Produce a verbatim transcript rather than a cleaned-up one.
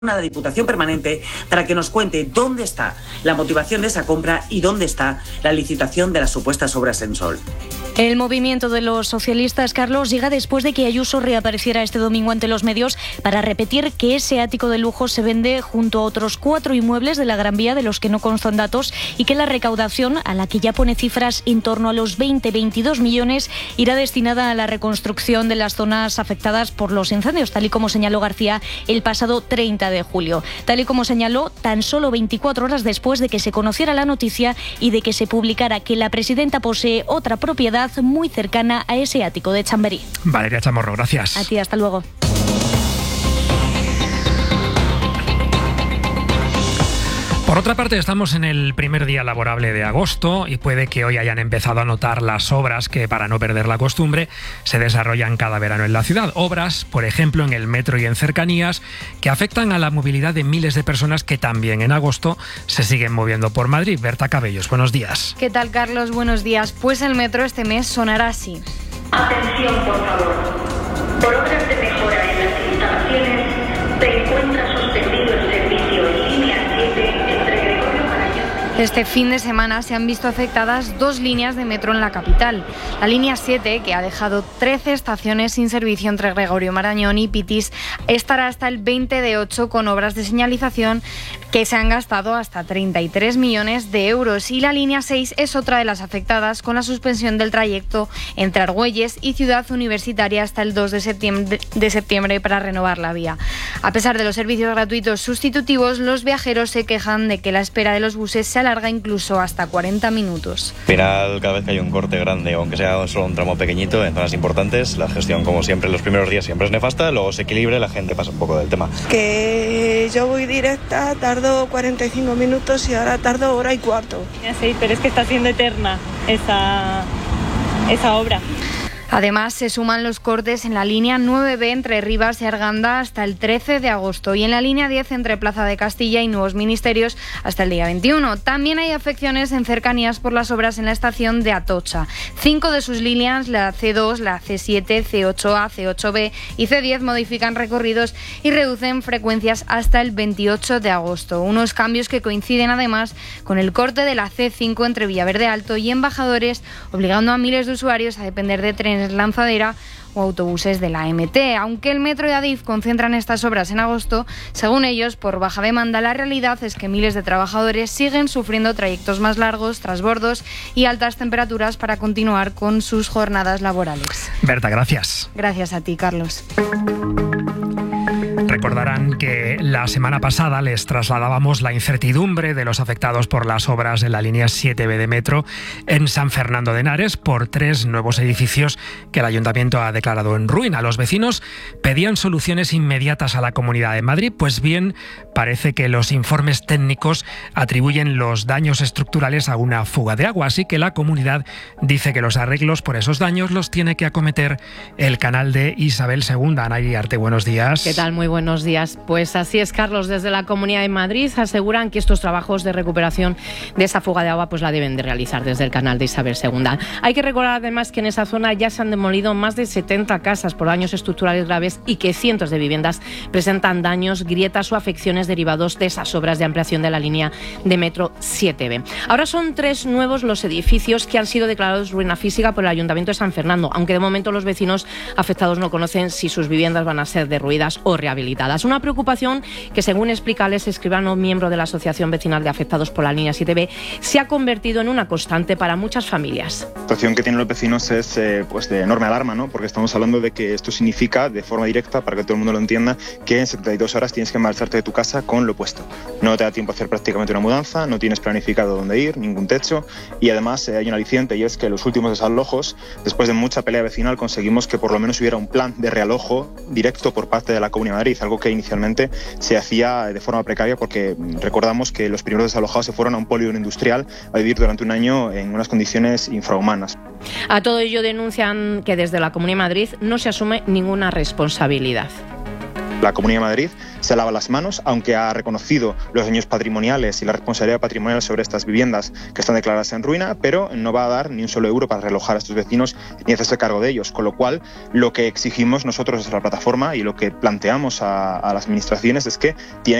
a la Diputación Permanente para que nos cuente dónde está la motivación de esa compra y dónde está la licitación de las supuestas obras en Sol. El movimiento de los socialistas, Carlos, llega después de que Ayuso reapareciera este domingo ante los medios para repetir que ese ático de lujo se vende junto a otros cuatro inmuebles de la Gran Vía de los que no constan datos y que la recaudación, a la que ya pone cifras en torno a los veinte a veintidós millones, irá destinada a la reconstrucción de las zonas afectadas por los incendios, tal y como señaló García el pasado treinta de julio. Tal y como señaló tan solo veinticuatro horas después de que se conociera la noticia y de que se publicara que la presidenta posee otra propiedad muy cercana a ese ático de Chamberí. Valeria Chamorro, gracias. A ti, hasta luego. Por otra parte, estamos en el primer día laborable de agosto y puede que hoy hayan empezado a notar las obras que, para no perder la costumbre, se desarrollan cada verano en la ciudad. Obras, por ejemplo, en el metro y en cercanías, que afectan a la movilidad de miles de personas que también en agosto se siguen moviendo por Madrid. Berta Cabellos, buenos días. ¿Qué tal, Carlos? Buenos días. Pues el metro este mes sonará así. Atención, por favor. Por obras de mejora en las instalaciones, se encuentra suspendido el servicio en línea siete entre Gregorio Marañón. Este fin de semana se han visto afectadas dos líneas de metro en la capital. La línea siete, que ha dejado trece estaciones sin servicio entre Gregorio Marañón y Pitis, estará hasta el veinte de ocho con obras de señalización que se han gastado hasta treinta y tres millones de euros. Y la línea seis es otra de las afectadas, con la suspensión del trayecto entre Argüelles y Ciudad Universitaria hasta el dos de septiembre, de septiembre para renovar la vía. A pesar de los servicios gratuitos sustitutivos, los viajeros se quejan de que la espera de los buses se alarga incluso hasta cuarenta minutos. Al final, cada vez que hay un corte grande, aunque sea solo un tramo pequeñito en zonas importantes, la gestión, como siempre, los primeros días siempre es nefasta, luego se equilibra y la gente pasa un poco del tema. Que yo voy directa, tardo cuarenta y cinco minutos y ahora tardo hora y cuarto. Sí, pero es que está siendo eterna esa, esa obra. Además, se suman los cortes en la línea nueve be entre Rivas y Arganda hasta el trece de agosto y en la línea diez entre Plaza de Castilla y Nuevos Ministerios hasta el día veintiuno. También hay afecciones en cercanías por las obras en la estación de Atocha. Cinco de sus líneas, la ce dos, la ce siete, ce ocho a, ce ocho be y ce diez, modifican recorridos y reducen frecuencias hasta el veintiocho de agosto. Unos cambios que coinciden además con el corte de la ce cinco entre Villaverde Alto y Embajadores, obligando a miles de usuarios a depender de trenes Lanzadera o autobuses de la eme te. Aunque el Metro y Adif concentran estas obras en agosto, según ellos, por baja demanda, la realidad es que miles de trabajadores siguen sufriendo trayectos más largos, trasbordos y altas temperaturas para continuar con sus jornadas laborales. Berta, gracias. Gracias a ti, Carlos. Recordarán que la semana pasada les trasladábamos la incertidumbre de los afectados por las obras en la línea siete be de metro en San Fernando de Henares por tres nuevos edificios que el Ayuntamiento ha declarado en ruina. Los vecinos pedían soluciones inmediatas a la Comunidad de Madrid. Pues bien, parece que los informes técnicos atribuyen los daños estructurales a una fuga de agua, así que la comunidad dice que los arreglos por esos daños los tiene que acometer el canal de Isabel segunda. Ana Iriarte, buenos días. ¿Qué tal? Muy buenos días. Pues así es, Carlos. Desde la Comunidad de Madrid aseguran que estos trabajos de recuperación de esa fuga de agua pues la deben de realizar desde el canal de Isabel segunda. Hay que recordar además que en esa zona ya se han demolido más de setenta casas por daños estructurales graves y que cientos de viviendas presentan daños, grietas o afecciones derivados de esas obras de ampliación de la línea de metro siete be. Ahora son tres nuevos los edificios que han sido declarados ruina física por el Ayuntamiento de San Fernando, aunque de momento los vecinos afectados no conocen si sus viviendas van a ser derruidas o rehabilitadas. Una preocupación que, según explica Alex Escribano, miembro de la Asociación Vecinal de Afectados por la línea siete be, se ha convertido en una constante para muchas familias. La situación que tienen los vecinos es eh, pues de enorme alarma, ¿no? Porque estamos hablando de que esto significa, de forma directa, para que todo el mundo lo entienda, que en setenta y dos horas tienes que marcharte de tu casa con lo puesto. No te da tiempo a hacer prácticamente una mudanza, no tienes planificado dónde ir, ningún techo, y además eh, hay un aliciente, y es que los últimos desalojos, después de mucha pelea vecinal, conseguimos que por lo menos hubiera un plan de realojo directo por parte de la Comunidad de Madrid, algo que inicialmente se hacía de forma precaria porque recordamos que los primeros desalojados se fueron a un polígono industrial a vivir durante un año en unas condiciones infrahumanas. A todo ello denuncian que desde la Comunidad de Madrid no se asume ninguna responsabilidad. La Comunidad de Madrid se lava las manos, aunque ha reconocido los daños patrimoniales y la responsabilidad patrimonial sobre estas viviendas que están declaradas en ruina, pero no va a dar ni un solo euro para realojar a estos vecinos ni hacerse cargo de ellos. Con lo cual, lo que exigimos nosotros desde la plataforma y lo que planteamos a, a las administraciones es que tienen